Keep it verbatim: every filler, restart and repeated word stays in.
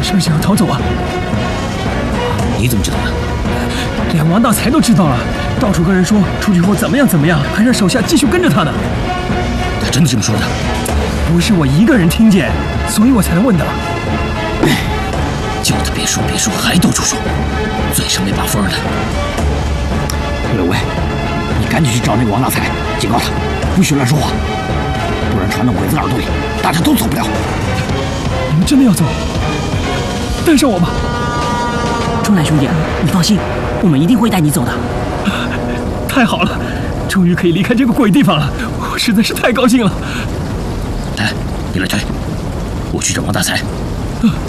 是不是想要逃走啊？ 你怎么知道的？ 连王大才都知道了，到处跟人说出去后怎么样怎么样，还让手下继续跟着他呢。 他真的这么说的？ 不是我一个人听见，所以我才问的。 叫他别说别说，还到处说，嘴上没把风的。 柳卫，你赶紧去找那个王大才，警告他不许乱说话，不然传到鬼子耳朵里，大家都走不了。 你们真的要走？带上我吧。 钟南兄弟，你放心，我们一定会带你走的。 太好了，终于可以离开这个鬼地方了，我实在是太高兴了。 来，别来推，我去找王大才。